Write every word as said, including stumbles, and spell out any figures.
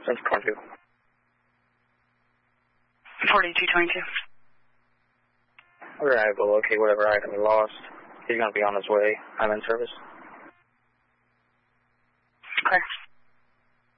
Since twenty-two. forty-two twenty-two. Alright, we'll locate whatever item he lost. He's going to be on his way. I'm in service. Okay.